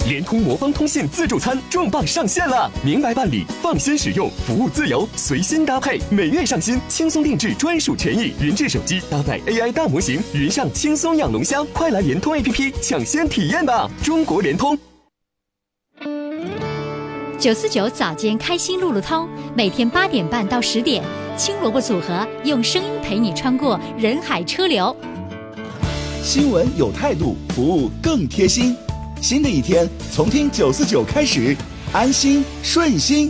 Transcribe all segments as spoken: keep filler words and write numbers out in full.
联通魔方通信自助餐重磅上线了，明白办理，放心使用，服务自由，随心搭配，每月上新，轻松定制专属权益，云智手机搭载 A I 大模型，云上轻松养龙虾，快来联通 A P P 抢先体验吧！中国联通。 九四九早间开心路路通，每天八点半到十点，青萝卜组合用声音陪你穿过人海车流。 新闻有态度，服务更贴心。新的一天，从听九四九开始，安心顺心。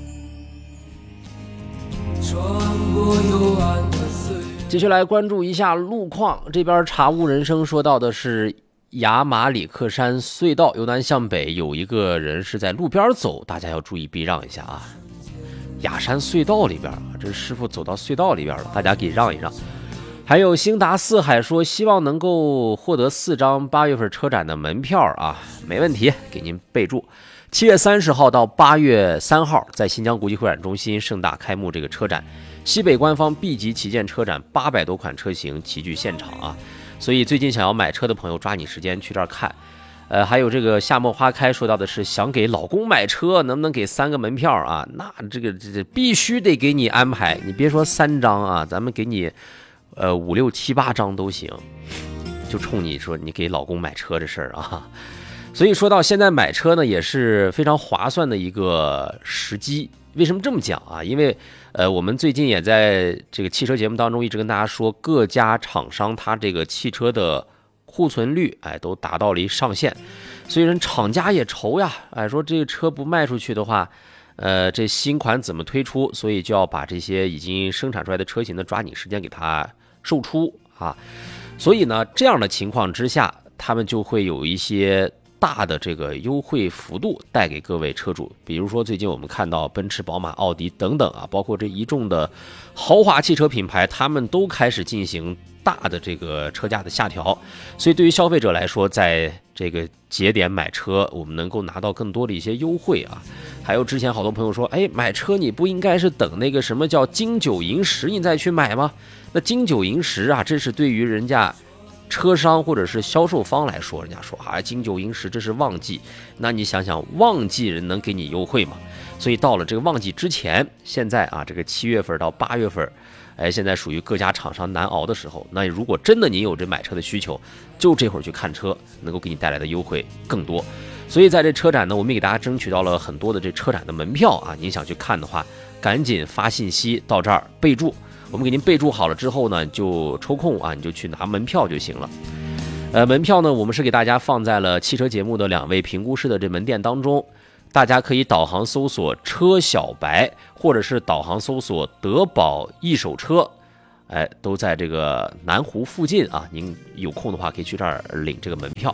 接下来关注一下路况，这边茶屋人生说到的是雅马里克山隧道由南向北有一个人是在路边走，大家要注意避让一下啊。雅山隧道里边，这师傅走到隧道里边了，大家给让一让。还有兴达四海说希望能够获得四张八月份车展的门票啊，没问题，给您备注。七月三十号到八月三号，在新疆国际会展中心盛大开幕这个车展，西北官方 B 级旗舰车展，八百多款车型齐聚现场啊，所以最近想要买车的朋友抓紧时间去这儿看。呃，还有这个夏末花开说到的是想给老公买车，能不能给三个门票啊？那这个这这必须得给你安排，你别说三张啊，咱们给你。呃，五六七八张都行，就冲你说你给老公买车这事儿啊。所以说到现在买车呢，也是非常划算的一个时机。为什么这么讲啊？因为呃，我们最近也在这个汽车节目当中一直跟大家说，各家厂商它这个汽车的库存率，哎，都达到了一上限，所以人厂家也愁呀，哎，说这个车不卖出去的话。呃，这新款怎么推出？所以就要把这些已经生产出来的车型呢，抓紧时间给它售出啊。所以呢，这样的情况之下，他们就会有一些大的这个优惠幅度带给各位车主。比如说，最近我们看到奔驰、宝马、奥迪等等啊，包括这一众的豪华汽车品牌，他们都开始进行大的这个车价的下调。所以对于消费者来说，在这个节点买车，我们能够拿到更多的一些优惠啊。还有之前好多朋友说，哎，买车你不应该是等那个什么叫金九银十你再去买吗？那金九银十啊，这是对于人家车商或者是销售方来说，人家说啊，金九银十这是旺季，那你想想旺季人能给你优惠吗？所以到了这个旺季之前，现在啊，这个七月份到八月份，哎，现在属于各家厂商难熬的时候。那如果真的您有这买车的需求，就这会儿去看车，能够给你带来的优惠更多。所以在这车展呢，我们也给大家争取到了很多的这车展的门票啊，您想去看的话，赶紧发信息到这儿备注，我们给您备注好了之后呢，就抽空啊，你就去拿门票就行了。呃，门票呢，我们是给大家放在了汽车节目的两位评估师的这门店当中，大家可以导航搜索车小白，或者是导航搜索德宝一手车，哎，都在这个南湖附近啊，您有空的话可以去这儿领这个门票。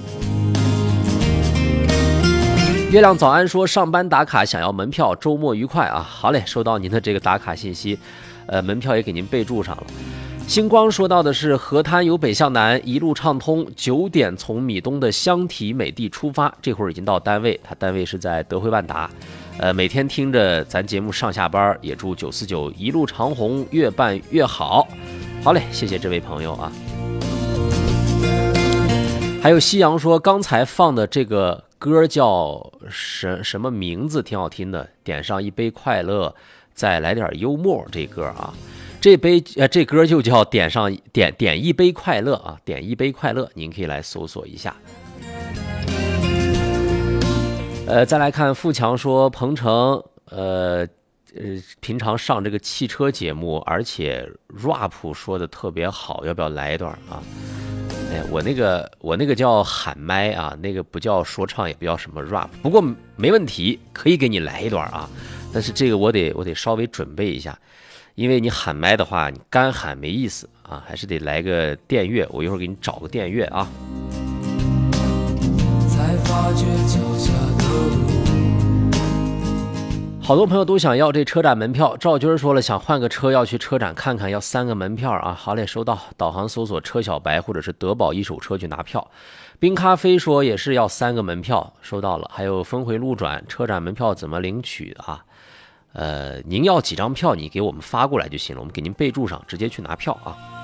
月亮早安说上班打卡想要门票，周末愉快啊！好嘞，收到您的这个打卡信息，呃，门票也给您备注上了。星光说到的是河滩由北向南一路畅通，九点从米东的香缇美地出发，这会儿已经到单位，他单位是在德惠万达，呃，每天听着咱节目上下班，也祝九四九一路长虹，越办越好。好嘞，谢谢这位朋友啊。还有夕阳说刚才放的这个歌叫什什么名字挺好听的，点上一杯快乐再来点幽默，这歌啊，这杯呃这歌就叫点上点点一杯快乐啊，点一杯快乐，您可以来搜索一下。呃再来看富强说鹏程呃呃平常上这个汽车节目，而且 rap 说的特别好，要不要来一段啊？哎，我那个我那个叫喊麦啊，那个不叫说唱，也不叫什么 rap， 不过没问题，可以给你来一段啊。但是这个我得我得稍微准备一下，因为你喊麦的话，你干喊没意思啊，还是得来个电乐，我一会儿给你找个电乐啊。才发觉脚下的路。好多朋友都想要这车展门票，赵军说了想换个车要去车展看看，要三个门票啊。好嘞，收到，导航搜索车小白或者是德宝一手车去拿票。冰咖啡说也是要三个门票，收到了。还有峰回路转车展门票怎么领取啊？呃，您要几张票你给我们发过来就行了，我们给您备注上，直接去拿票啊。